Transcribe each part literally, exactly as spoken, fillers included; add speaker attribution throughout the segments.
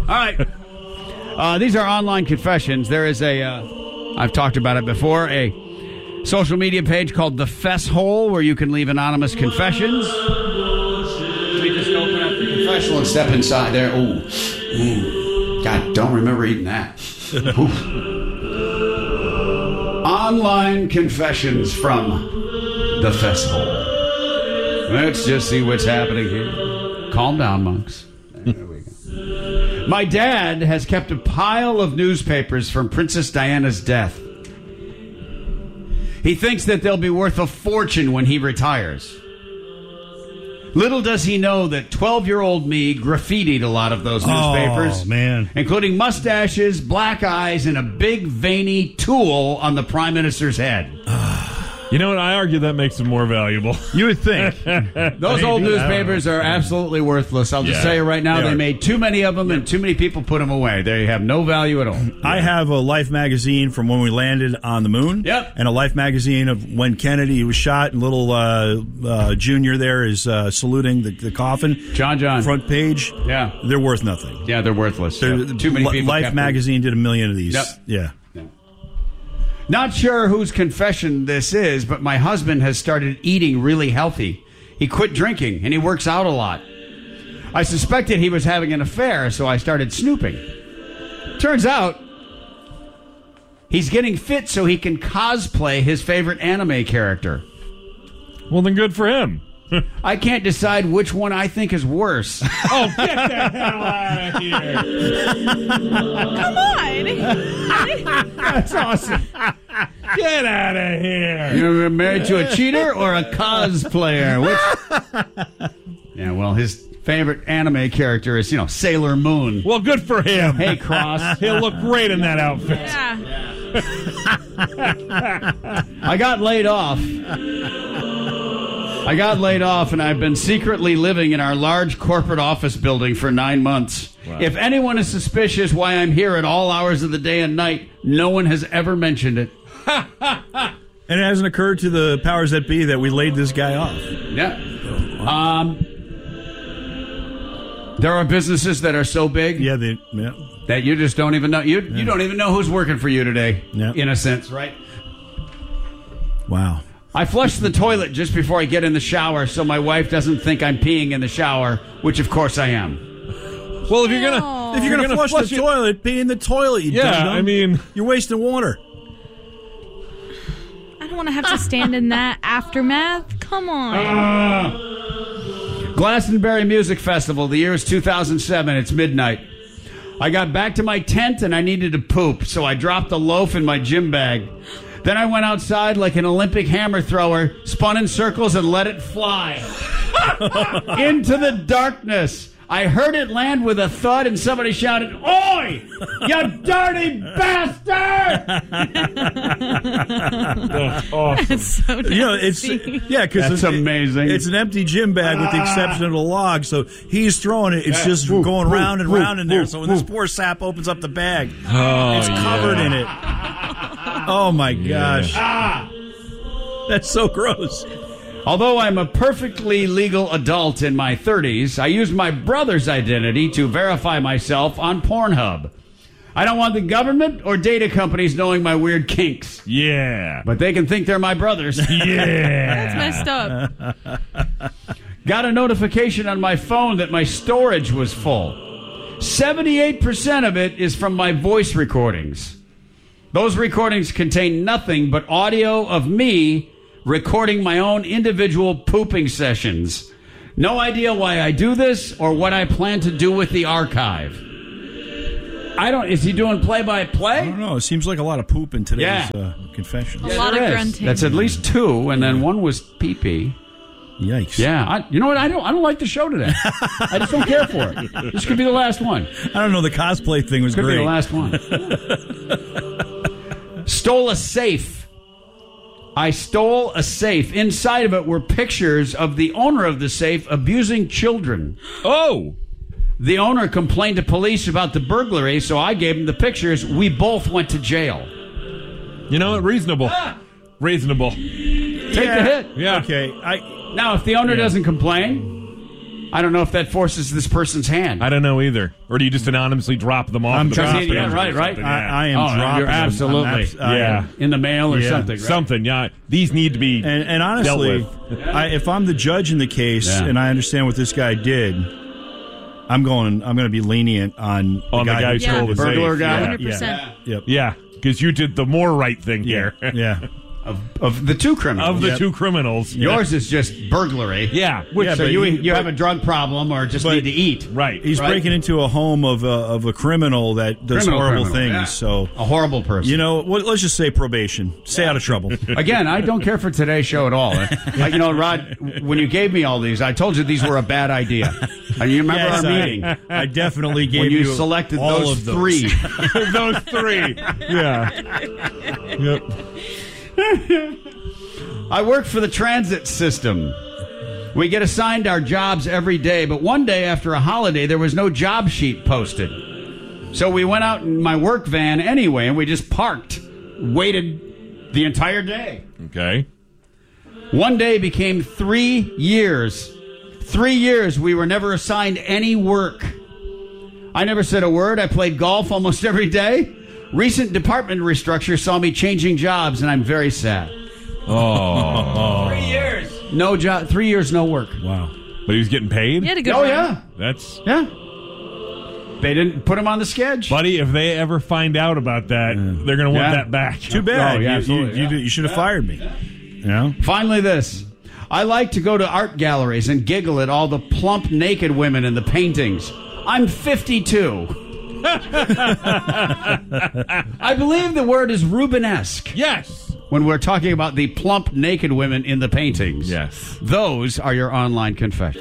Speaker 1: right. Uh, these are online confessions. There is a, uh, I've talked about it before, a social media page called The Fess Hole where you can leave anonymous confessions. Let me just open up the confessional and step inside there. Ooh. Mm. God, don't remember eating that. Online confessions from The Fess Hole. Let's just see what's happening here. Calm down, monks. There we go. My dad has kept a pile of newspapers from Princess Diana's death. He thinks that they'll be worth a fortune when he retires. Little does he know that twelve-year-old me graffitied a lot of those newspapers.
Speaker 2: Oh, man.
Speaker 1: Including mustaches, black eyes, and a big veiny tool on the Prime Minister's head.
Speaker 3: You know what? I argue that makes them more valuable.
Speaker 2: You would think.
Speaker 1: Those old newspapers are absolutely worthless. I'll just
Speaker 3: Yeah,
Speaker 1: tell you right now,
Speaker 3: they
Speaker 1: they
Speaker 3: are.
Speaker 1: made too many of them and too many people put them away. They have no value at all.
Speaker 2: I have a Life magazine from when we landed on the moon.
Speaker 1: Yep.
Speaker 2: And a Life magazine of when Kennedy was shot, and little uh, uh, Junior there is uh, saluting the, the coffin.
Speaker 1: John John.
Speaker 2: Front page.
Speaker 1: Yeah.
Speaker 2: They're worth nothing.
Speaker 1: Yeah, they're worthless.
Speaker 2: They're,
Speaker 1: Yeah. Too many
Speaker 2: Li-
Speaker 1: people
Speaker 2: Life
Speaker 1: kept them.
Speaker 2: magazine did a million of these.
Speaker 1: Yep.
Speaker 2: Yeah.
Speaker 1: Not sure whose confession this is, but my husband has started eating really healthy. He quit drinking, and he works out a lot. I suspected he was having an affair, so I started snooping. Turns out, he's getting fit so he can cosplay his favorite anime character.
Speaker 3: Well, then good for him.
Speaker 1: I can't decide which one I think is worse.
Speaker 3: Oh, get the hell out of here.
Speaker 4: Come on.
Speaker 1: That's awesome.
Speaker 3: Get out of here.
Speaker 1: You're married to a cheater or a cosplayer? Which? Yeah, well, his favorite anime character is, you know, Sailor Moon.
Speaker 3: Well, good for him.
Speaker 1: Hey, Cross.
Speaker 3: He'll look great in that outfit.
Speaker 4: Yeah.
Speaker 1: I got laid off. I got laid off, and I've been secretly living in our large corporate office building for nine months.
Speaker 3: Wow.
Speaker 1: If anyone is suspicious why I'm here at all hours of the day and night, no one has ever mentioned it.
Speaker 2: And it hasn't occurred to the powers that be that we laid this guy off.
Speaker 1: Yeah. Um, there are businesses that are so big
Speaker 2: Yeah, they. Yeah.
Speaker 1: that you just don't even know. You you don't even know who's working for you today,
Speaker 2: Yeah.
Speaker 1: in a sense, right?
Speaker 2: Wow.
Speaker 1: I flush the toilet just before I get in the shower so my wife doesn't think I'm peeing in the shower, which of course I am.
Speaker 3: Well, if you're gonna
Speaker 4: No.
Speaker 2: If you're,
Speaker 3: you're
Speaker 2: gonna,
Speaker 3: gonna
Speaker 2: flush,
Speaker 3: flush
Speaker 2: the
Speaker 3: it-
Speaker 2: toilet, be in the toilet. You
Speaker 3: Yeah,
Speaker 2: dum-dum.
Speaker 3: I mean-
Speaker 2: you're wasting water.
Speaker 4: I don't want to have to stand in that aftermath. Come on.
Speaker 1: Glastonbury Music Festival, the year is two thousand seven. It's midnight. I got back to my tent and I needed to poop, so I dropped a loaf in my gym bag. Then I went outside like an Olympic hammer thrower, spun in circles, and let it fly. Into the darkness. I heard it land with a thud, and somebody shouted, "Oi! You dirty bastard!"
Speaker 3: That's awesome.
Speaker 4: It's so
Speaker 2: You know, it's
Speaker 4: nasty.
Speaker 2: yeah, because
Speaker 1: That's
Speaker 2: it's
Speaker 1: amazing.
Speaker 2: It's an empty gym bag with the exception of the log, so he's throwing it. It's
Speaker 1: Yeah.
Speaker 2: just
Speaker 1: Woo,
Speaker 2: going
Speaker 1: woo,
Speaker 2: round and
Speaker 1: woo,
Speaker 2: round in there.
Speaker 1: woo,
Speaker 2: So when this
Speaker 1: woo.
Speaker 2: poor sap opens up the bag,
Speaker 3: Oh,
Speaker 2: it's covered
Speaker 3: yeah.
Speaker 2: in it. Oh my gosh,
Speaker 1: Ah!
Speaker 2: that's so gross.
Speaker 1: Although I'm a perfectly legal adult in my thirties, I used my brother's identity to verify myself on Pornhub. I don't want the government or data companies knowing my weird kinks,
Speaker 3: Yeah.
Speaker 1: but they can think they're my brothers.
Speaker 3: Yeah.
Speaker 4: That's messed up.
Speaker 1: Got a notification on my phone that my storage was full. seventy-eight percent of it is from my voice recordings. Those recordings contain nothing but audio of me recording my own individual pooping sessions. No idea why I do this or what I plan to do with the archive. I don't... Is he doing
Speaker 2: I
Speaker 1: play-by-play?
Speaker 2: don't know. It seems like a lot of poop in today's
Speaker 1: Yeah.
Speaker 2: uh, confessions.
Speaker 4: A lot
Speaker 1: there
Speaker 4: of
Speaker 1: is.
Speaker 4: grunting.
Speaker 1: That's at least two, and then one was pee-pee.
Speaker 2: Yikes!
Speaker 1: Yeah, I, you know what? I don't. I don't like the show today. I just don't care for it. This could be the last one.
Speaker 2: I don't know. The cosplay thing was
Speaker 1: Could
Speaker 2: great.
Speaker 1: be the last one. Stole a safe. I stole a safe. Inside of it were pictures of the owner of the safe abusing children.
Speaker 3: Oh.
Speaker 1: The owner complained to police about the burglary, so I gave him the pictures. We both went to jail.
Speaker 3: You know what? Reasonable. Reasonable.
Speaker 1: Take
Speaker 2: Yeah.
Speaker 1: the hit.
Speaker 3: Yeah.
Speaker 2: Okay. I
Speaker 1: Now, if the owner
Speaker 2: Yeah.
Speaker 1: doesn't complain, I don't know if that forces this person's hand.
Speaker 3: I don't know either. Or do you just anonymously drop them off?
Speaker 2: I'm
Speaker 3: the
Speaker 2: dropping
Speaker 3: bus
Speaker 1: yeah,
Speaker 3: or
Speaker 1: right, right.
Speaker 3: something?
Speaker 2: I,
Speaker 3: Yeah.
Speaker 2: I am
Speaker 1: Oh,
Speaker 2: dropping.
Speaker 1: you're
Speaker 2: them. I'm
Speaker 1: absolutely.
Speaker 2: abs- I
Speaker 3: Yeah.
Speaker 2: am.
Speaker 1: in the mail or
Speaker 2: Yeah.
Speaker 1: something. Right?
Speaker 3: Something, yeah. These need to be
Speaker 2: And, and
Speaker 3: dealt
Speaker 2: honestly,
Speaker 3: with.
Speaker 2: I, if I'm the judge in the case
Speaker 1: Yeah.
Speaker 2: and I understand what this guy did, I'm going. I'm going to be lenient on
Speaker 3: On the guy who
Speaker 2: who
Speaker 4: Yeah.
Speaker 3: stole the
Speaker 1: Burglar
Speaker 3: safe.
Speaker 1: guy.
Speaker 3: Yeah.
Speaker 4: one hundred percent.
Speaker 2: Yep.
Speaker 3: Yeah, because you did the more right thing
Speaker 2: Yeah.
Speaker 3: here.
Speaker 2: Yeah.
Speaker 1: Of, of the two criminals.
Speaker 3: Of the
Speaker 2: Yep.
Speaker 3: two criminals.
Speaker 1: Yours is just burglary.
Speaker 3: Yeah. Which,
Speaker 2: Yeah,
Speaker 1: So
Speaker 2: but
Speaker 1: you
Speaker 2: he-
Speaker 1: you
Speaker 2: but-
Speaker 1: have a drug problem or just
Speaker 2: but-
Speaker 1: need to eat.
Speaker 3: right.
Speaker 2: He's
Speaker 1: Right.
Speaker 2: breaking into a home of a, of a criminal that does
Speaker 1: Criminal
Speaker 2: horrible
Speaker 1: criminal,
Speaker 2: things.
Speaker 1: yeah.
Speaker 2: So,
Speaker 1: A horrible person.
Speaker 2: you know, well, let's just say probation. Stay out of trouble.
Speaker 1: Again, I don't care for today's show at all. Like, you know, Rod, when you gave me all these, I told you these were a bad idea. And you remember
Speaker 2: Yes,
Speaker 1: our
Speaker 2: I-
Speaker 1: meeting
Speaker 2: I, definitely gave
Speaker 1: when you,
Speaker 2: you
Speaker 1: selected
Speaker 2: all
Speaker 1: those,
Speaker 2: of those.
Speaker 1: three.
Speaker 3: Those three. Yeah. Yep.
Speaker 1: I work for the transit system. We get assigned our jobs every day, but one day after a holiday, there was no job sheet posted. So we went out in my work van anyway, and we just parked, waited the entire day.
Speaker 3: Okay.
Speaker 1: One day became three years. Three years we were never assigned any work. I never said a word. I played golf almost every day. Recent department restructure saw me changing jobs, and I'm very sad.
Speaker 3: Oh.
Speaker 1: Three years. No job. Three years, no work.
Speaker 2: Wow.
Speaker 3: But he was getting paid?
Speaker 4: You had a good
Speaker 1: Oh,
Speaker 4: run.
Speaker 1: yeah.
Speaker 3: That's...
Speaker 1: Yeah. They didn't put him on the schedule.
Speaker 3: Buddy, if they ever find out about that, they're going to want
Speaker 1: Yeah.
Speaker 3: that back.
Speaker 2: Too bad.
Speaker 1: Oh, yeah,
Speaker 2: you, you,
Speaker 1: absolutely,
Speaker 2: you,
Speaker 1: yeah.
Speaker 2: you should have fired me. You know?
Speaker 1: Finally, this. I like to go to art galleries and giggle at all the plump naked women in the paintings. I'm fifty-two. I believe the word is Rubenesque
Speaker 3: Yes.
Speaker 1: when we're talking about the plump naked women in the paintings.
Speaker 3: Yes.
Speaker 1: Those are your online confessions.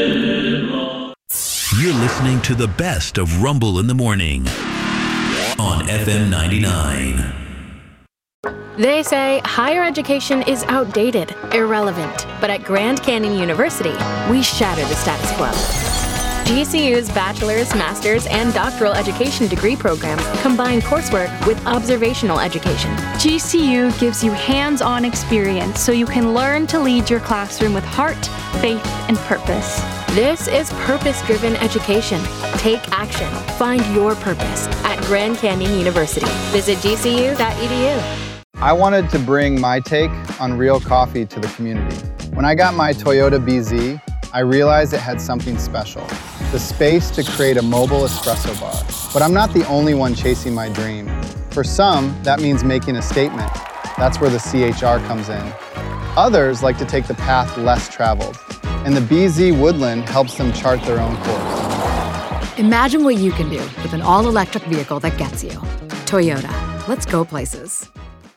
Speaker 5: You're listening to the best of Rumble in the Morning on F M ninety-nine.
Speaker 6: They say higher education is outdated, irrelevant. But at Grand Canyon University, we shatter the status quo. G C U's bachelor's, master's, and doctoral education degree programs combine coursework with observational education.
Speaker 7: G C U gives you hands-on experience so you can learn to lead your classroom with heart, faith, and purpose.
Speaker 6: This is purpose-driven education. Take action. Find your purpose at Grand Canyon University. Visit G C U dot E D U.
Speaker 8: I wanted to bring my take on real coffee to the community. When I got my Toyota B Z, I realized it had something special, the space to create a mobile espresso bar. But I'm not the only one chasing my dream. For some, that means making a statement. That's where the C H R comes in. Others like to take the path less traveled, and the B Z Woodland helps them chart their own course.
Speaker 9: Imagine what you can do with an all-electric vehicle that gets you. Toyota. Let's go places.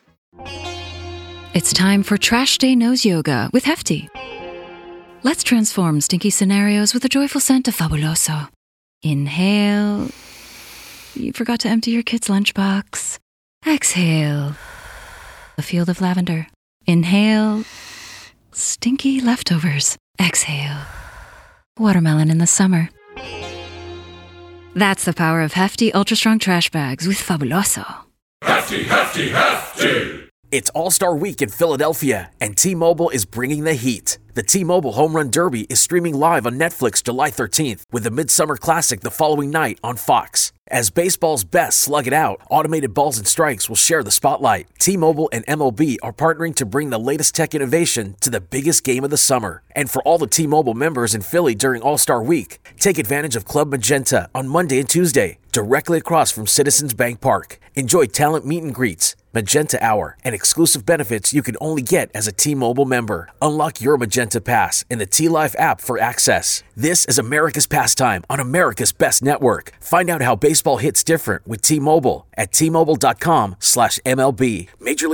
Speaker 10: It's time for Trash Day Nose Yoga with Hefty. Let's transform stinky scenarios with a joyful scent of Fabuloso. Inhale. You forgot to empty your kid's lunchbox. Exhale. A field of lavender. Inhale. Stinky leftovers. Exhale. Watermelon in the summer. That's the power of Hefty Ultra Strong Trash Bags with Fabuloso.
Speaker 11: Hefty, hefty, hefty! It's All-Star Week in Philadelphia, and T-Mobile is bringing the heat. The T-Mobile Home Run Derby is streaming live on Netflix July thirteenth, with the Midsummer Classic the following night on Fox. As baseball's best slug it out, automated balls and strikes will share the spotlight. T-Mobile and M L B are partnering to bring the latest tech innovation to the biggest game of the summer. And for all the T-Mobile members in Philly during All-Star Week, take advantage of Club Magenta on Monday and Tuesday, directly across from Citizens Bank Park. Enjoy talent meet and greets, Magenta Hour, and exclusive benefits you can only get as a T-Mobile member. Unlock your Magenta Pass in the T-Life app for access. This is America's pastime on America's best network. Find out how baseball hits different with T-Mobile at T Mobile dot com slash M L B. Major League